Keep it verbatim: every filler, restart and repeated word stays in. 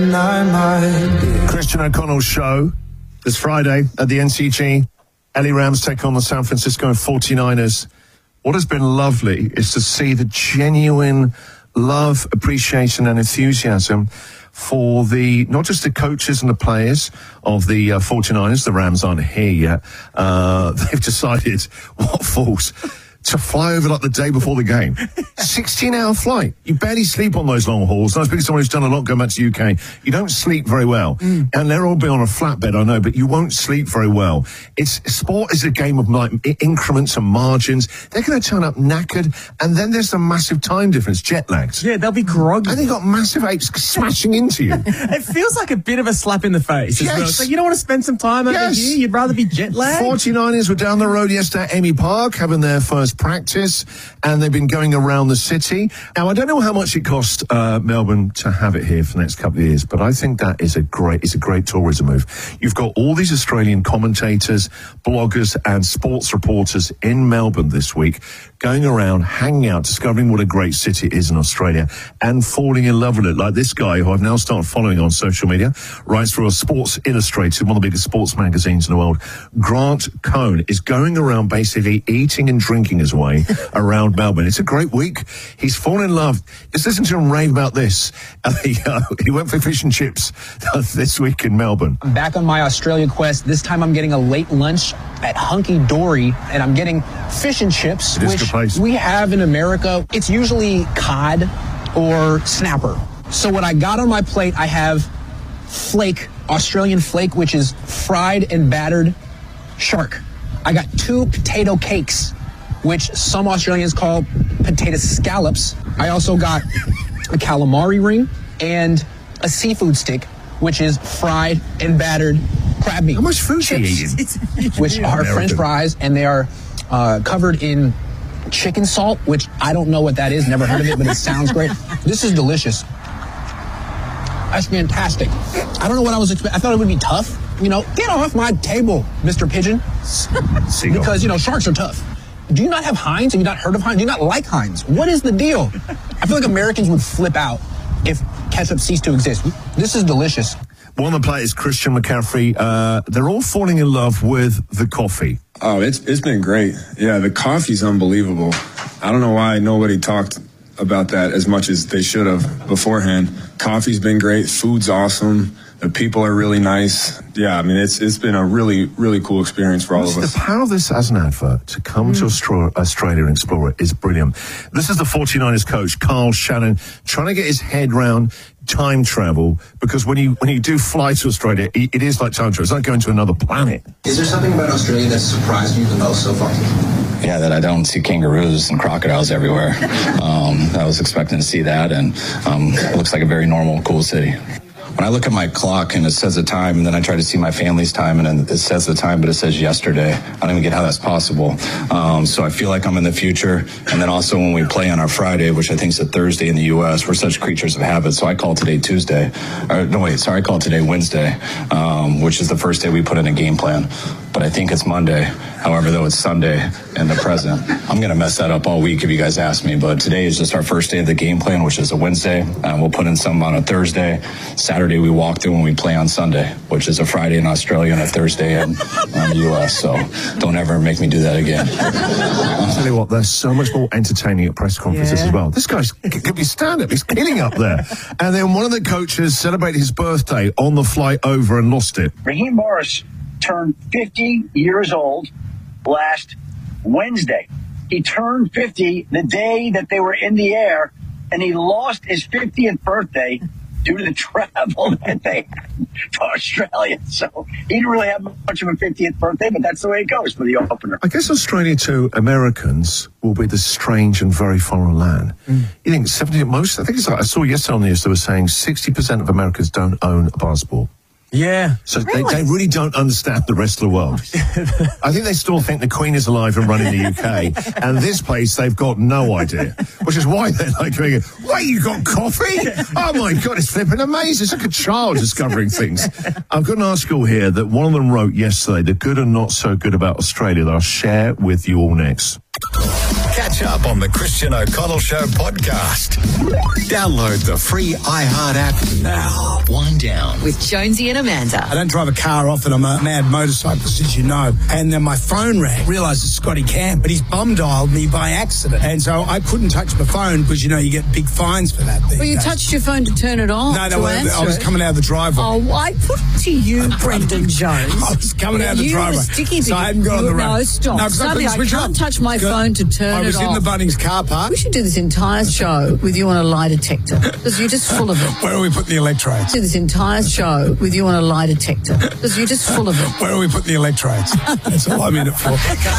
Christian O'Connell's show this Friday at the N C G. L A Rams take on the San Francisco forty-niners. What has been lovely is to see the genuine love, appreciation and enthusiasm for the, not just the coaches and the players of the uh, forty-niners. The Rams aren't here yet. Uh, they've decided, what fools, to fly over like the day before the game. sixteen hour flight. You barely sleep on those long hauls. And I speak to someone who's done a lot going back to the U K. You don't sleep very well. Mm. And they're all be on a flatbed, I know, but you won't sleep very well. It's sport is a game of like increments and margins. They're going to turn up knackered, and then there's a massive time difference, jet lagged. Yeah, they'll be groggy. And they've got massive apes smashing into you. It feels like a bit of a slap in the face. Yes. As well. It's like, you don't want to spend some time over yes. here. You'd rather be jet lagged. forty-niners were down the road yesterday at Amy Park having their first practice, and they've been going around the city. Now, I don't know how much it cost uh, Melbourne to have it here for the next couple of years, but I think that is a great, it's a great tourism move. You've got all these Australian commentators, bloggers, and sports reporters in Melbourne this week, going around, hanging out, discovering what a great city it is in Australia, and falling in love with it. Like this guy, who I've now started following on social media, writes for a Sports Illustrated, one of the biggest sports magazines in the world. Grant Cohn is going around basically eating and drinking his way around Melbourne. It's a great week. He's fallen in love. Just listen to him rave about this. Uh, he, uh, he went for fish and chips uh, this week in Melbourne. I'm back on my Australia quest. This time I'm getting a late lunch at Hunky Dory, and I'm getting fish and chips, which we have in America. It's usually cod or snapper. So what I got on my plate, I have flake, Australian flake, which is fried and battered shark. I got two potato cakes, which some Australians call potato scallops. I also got a calamari ring and a seafood stick, which is fried and battered crab meat. How much food are you eating? Which are American French fries, and they are uh, covered in chicken salt, which I don't know what that is. Never heard of it, but it sounds great. This is delicious. That's fantastic. I don't know what I was expecting. I thought it would be tough. You know, get off my table, Mister Pigeon. Because, you know, sharks are tough. Do you not have Heinz? Have you not heard of Heinz? Do you not like Heinz? What is the deal? I feel like Americans would flip out if ketchup ceased to exist. This is delicious. One of the players, Christian McCaffrey, uh, they're all falling in love with the coffee. Oh, it's it's been great. Yeah, the coffee's unbelievable. I don't know why nobody talked about that as much as they should have beforehand. Coffee's been great. Food's awesome. The people are really nice. Yeah, I mean, it's it's been a really, really cool experience for all What's of us. The power of this as an advert to come mm. to Austra- Australia and explore it is brilliant. This is the forty-niners coach, Carl Shannon, trying to get his head round time travel, because when you when you do fly to Australia, it, it is like time travel. It's like going to another planet. Is there something about Australia that surprised you the most so far? Yeah, that I don't see kangaroos and crocodiles everywhere. Um, I was expecting to see that, and um, it looks like a very normal, cool city. When I look at my clock and it says the time, and then I try to see my family's time, and then it says the time, but it says yesterday. I don't even get how that's possible. Um, so I feel like I'm in the future. And then also when we play on our Friday, which I think is a Thursday in the U S, we're such creatures of habit. So I call today Tuesday. Or, no, wait, sorry, I call today Wednesday, um, which is the first day we put in a game plan. But I think it's Monday. However, though, it's Sunday in the present. I'm going to mess that up all week if you guys ask me. But today is just our first day of the game plan, which is a Wednesday. Uh, we'll put in some on a Thursday. Saturday, we walk through when we play on Sunday, which is a Friday in Australia and a Thursday in, in the U S. So don't ever make me do that again. I'll tell you what, they're so much more entertaining at press conferences yeah. as well. This guy's could be stand-up. He's killing up there. And then one of the coaches celebrated his birthday on the flight over and lost it. Raheem Morris turned fifty years old last Wednesday. He turned fifty the day that they were in the air, and he lost his fiftieth birthday due to the travel that they had to Australia. So he didn't really have much of a fiftieth birthday, but that's the way it goes for the opener. I guess Australia to Americans will be the strange and very foreign land. Mm. You think seventy most, I think it's like, I saw yesterday on the news they were saying sixty percent of Americans don't own a passport. Yeah. So really? They, they really don't understand the rest of the world. I think they still think the Queen is alive and running the U K. And this place, they've got no idea. Which is why they're like going, wait, you got coffee? Oh my God, it's flipping amazing. It's like a child discovering things. I've got an article here that one of them wrote yesterday, the good and not so good about Australia, that I'll share with you all next. Catch up on the Christian O'Connell Show podcast. Download the free iHeart app now. Wind Down with Jonesy and Amanda. I don't drive a car often. I'm a mad motorcyclist, as you know. And then my phone rang. Realised it's Scotty Camp, but he's bum dialed me by accident. And so I couldn't touch my phone because, you know, you get big fines for that thing. Well, you touched your phone to turn it on. No, no, to I, answer I was it. coming out of the driveway. Oh, I put it to you, Brendan Jones. I was coming out of the you driveway. Were sticky so I hadn't got on the road. No, stop. No, Suddenly I, I can't on. touch my phone to turn it off. I was in the Bunnings car park. We should do this entire show with you on a lie detector because you're just full of it. Where are we putting the electrodes? Do this entire show with you on a lie detector because you're just full of it. Where are we putting the electrodes? That's all I'm in it for.